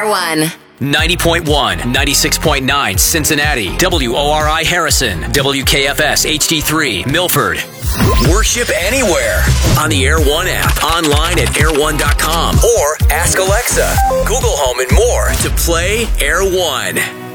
Air One. 90.1, 96.9 Cincinnati, WORI Harrison, WKFS HD3 Milford. Worship anywhere on the Air One app, online at air1.com, or ask Alexa, Google Home, and more to play Air One.